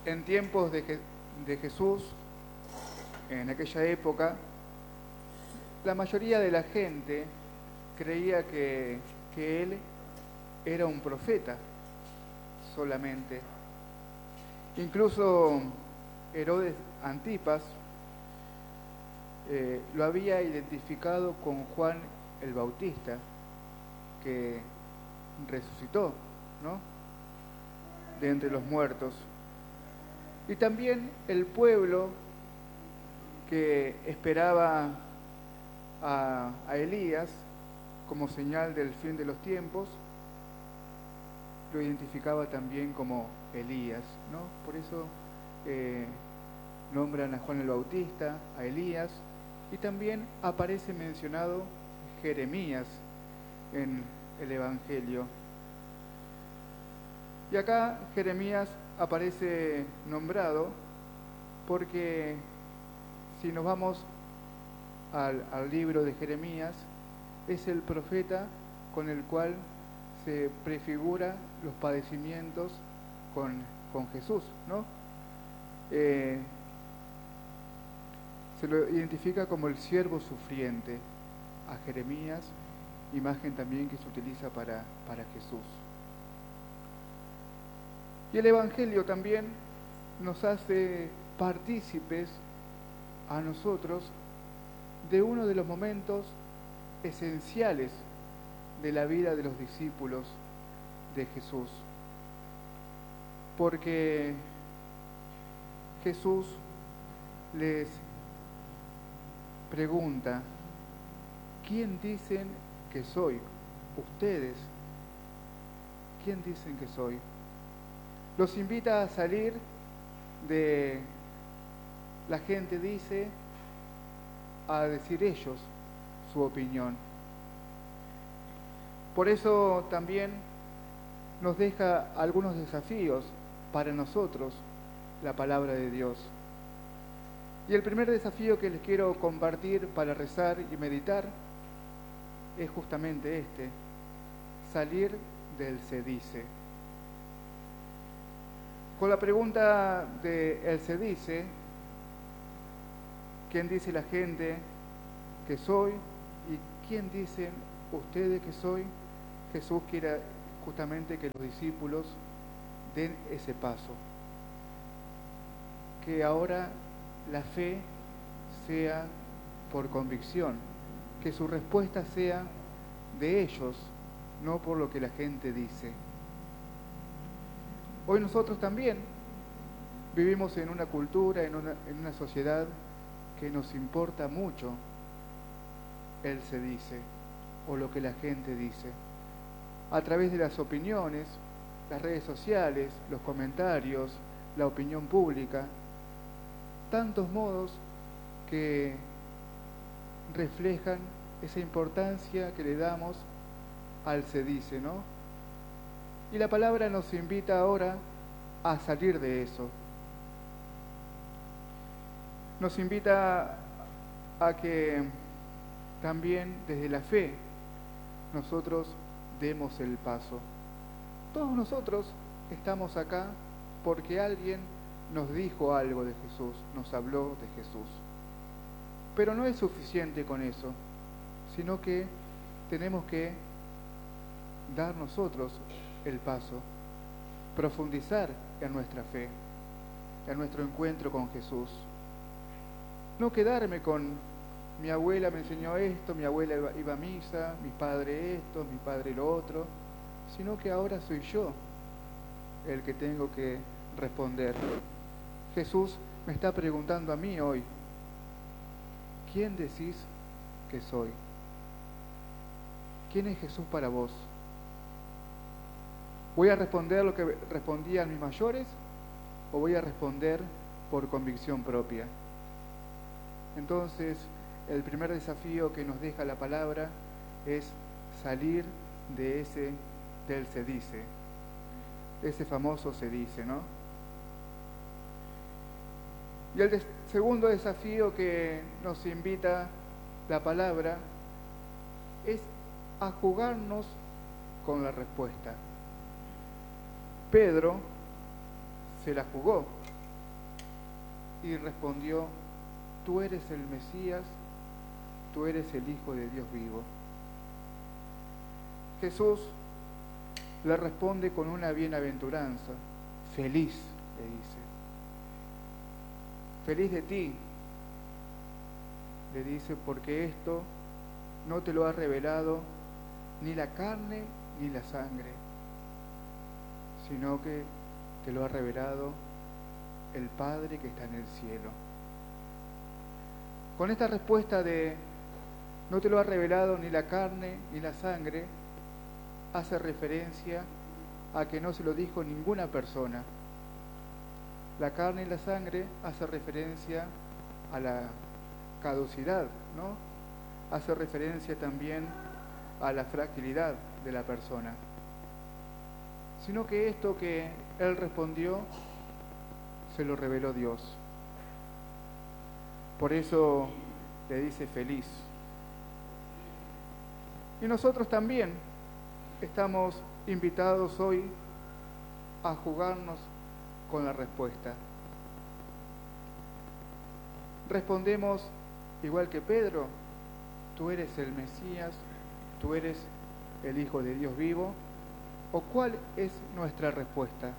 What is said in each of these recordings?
en tiempos de Jesús, en aquella época, la mayoría de la gente creía que él era un profeta solamente. Incluso Herodes Antipas lo había identificado con Juan el Bautista, que resucitó, ¿no?, de entre los muertos. Y también el pueblo que esperaba a Elías como señal del fin de los tiempos, lo identificaba también como Elías, ¿no? Por eso nombran a Juan el Bautista, a Elías, y también aparece mencionado Jeremías en el Evangelio. Y acá Jeremías aparece nombrado porque si nos vamos al libro de Jeremías, es el profeta con el cual se prefigura los padecimientos con Jesús, ¿no? Se lo identifica como el siervo sufriente a Jeremías, imagen también que se utiliza para Jesús. Y el Evangelio también nos hace partícipes a nosotros de uno de los momentos esenciales de la vida de los discípulos de Jesús. Porque Jesús les pregunta: ¿quién dicen que soy? Ustedes, ¿quién dicen que soy? Los invita a salir de la gente dice a decir ellos su opinión. Por eso también nos deja algunos desafíos para nosotros la palabra de Dios. Y el primer desafío que les quiero compartir para rezar y meditar es justamente este: salir del se dice. Con la pregunta de el se dice, ¿quién dice la gente que soy? ¿Y quién dicen ustedes que soy? Jesús quiere justamente que los discípulos den ese paso. Que ahora la fe sea por convicción, que su respuesta sea de ellos, no por lo que la gente dice. Hoy nosotros también vivimos en una cultura, en una sociedad que nos importa mucho el se dice o lo que la gente dice. A través de las opiniones, las redes sociales, los comentarios, la opinión pública, tantos modos que reflejan esa importancia que le damos al se dice, ¿no? Y la palabra nos invita ahora a salir de eso. Nos invita a que también desde la fe nosotros demos el paso. Todos nosotros estamos acá porque alguien nos dijo algo de Jesús, nos habló de Jesús. Pero no es suficiente con eso, sino que tenemos que dar nosotros el paso, profundizar en nuestra fe, en nuestro encuentro con Jesús. No quedarme con mi abuela me enseñó esto, mi abuela iba a misa, mi padre esto, mi padre lo otro, sino que ahora soy yo el que tengo que responder. Jesús me está preguntando a mí hoy: ¿quién decís que soy? ¿Quién es Jesús para vos? ¿Voy a responder lo que respondían mis mayores o voy a responder por convicción propia? Entonces, el primer desafío que nos deja la palabra es salir de del se dice, ese famoso se dice, ¿no? Y el segundo desafío que nos invita la palabra es a jugarnos con la respuesta. Pedro se la jugó y respondió: tú eres el Mesías, tú eres el Hijo de Dios vivo. Jesús le responde con una bienaventuranza: feliz, le dice. Feliz de ti, le dice, porque esto no te lo ha revelado ni la carne ni la sangre, sino que te lo ha revelado el Padre que está en el cielo. Con esta respuesta de no te lo ha revelado ni la carne ni la sangre, hace referencia a que no se lo dijo ninguna persona. La carne y la sangre hace referencia a la caducidad, ¿no? Hace referencia también a la fragilidad de la persona. Sino que esto que él respondió, se lo reveló Dios. Por eso le dice feliz. Y nosotros también estamos invitados hoy a jugarnos con la respuesta. Respondemos igual que Pedro: tú eres el Mesías, tú eres el Hijo de Dios vivo. ¿O cuál es nuestra respuesta?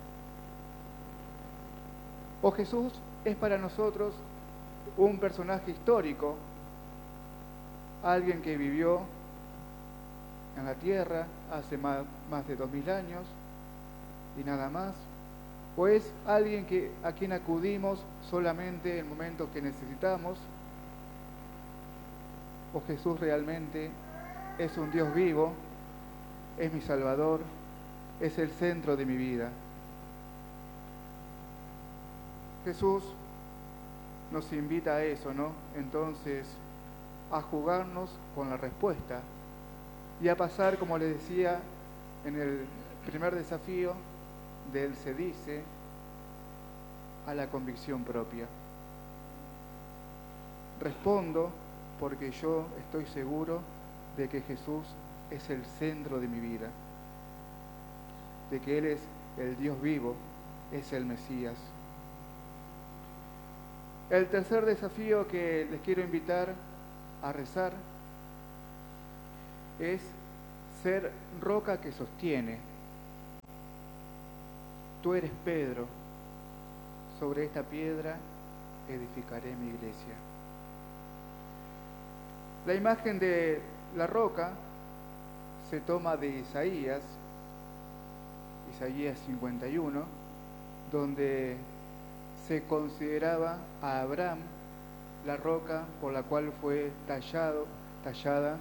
¿O Jesús es para nosotros un personaje histórico, alguien que vivió en la tierra hace más de 2000 años y nada más? ¿O es alguien a quien acudimos solamente en momentos que necesitamos? ¿O Jesús realmente es un Dios vivo, es mi Salvador, es el centro de mi vida? Jesús nos invita a eso, ¿no? Entonces, a jugarnos con la respuesta y a pasar, como les decía en el primer desafío, del se dice a la convicción propia. Respondo porque yo estoy seguro de que Jesús es el centro de mi vida, de que Él es el Dios vivo, es el Mesías. El tercer desafío que les quiero invitar a rezar es ser roca que sostiene. Tú eres Pedro, sobre esta piedra edificaré mi iglesia. La imagen de la roca se toma de Isaías 51, donde se consideraba a Abraham la roca por la cual fue tallada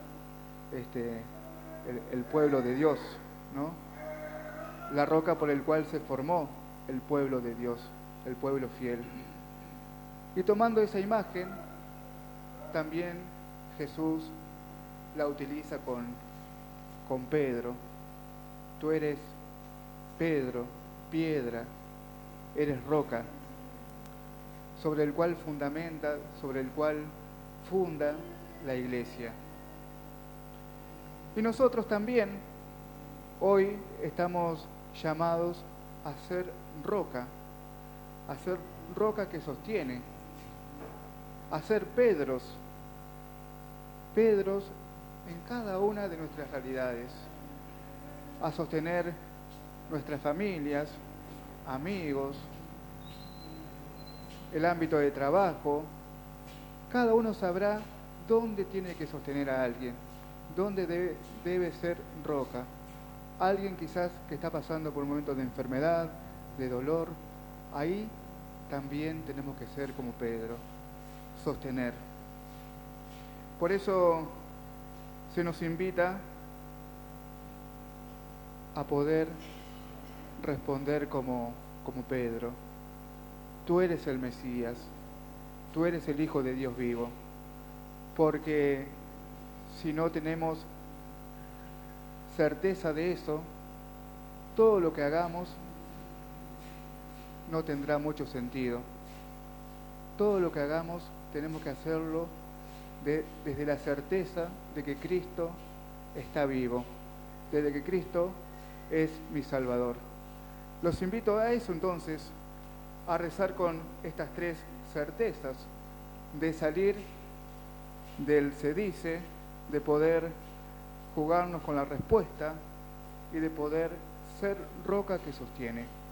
el pueblo de Dios, ¿no? La roca por el cual se formó el pueblo de Dios, el pueblo fiel. Y tomando esa imagen, también Jesús la utiliza con Pedro. Tú eres Pedro, piedra, eres roca, sobre el cual fundamenta, sobre el cual funda la iglesia. Y nosotros también hoy estamos llamados a ser roca que sostiene, a ser Pedros en cada una de nuestras realidades, a sostener nuestras familias, amigos, el ámbito de trabajo. Cada uno sabrá dónde tiene que sostener a alguien, dónde debe ser roca. Alguien quizás que está pasando por un momento de enfermedad, de dolor, ahí también tenemos que ser como Pedro, sostener. Por eso se nos invita a poder responder como Pedro. Tú eres el Mesías, tú eres el Hijo de Dios vivo, porque si no tenemos certeza de eso, todo lo que hagamos no tendrá mucho sentido. Todo lo que hagamos tenemos que hacerlo desde la certeza de que Cristo está vivo, desde que Cristo es mi Salvador. Los invito a eso entonces, a rezar con estas tres certezas, de salir del se dice, de poder jugarnos con la respuesta y de poder ser roca que sostiene.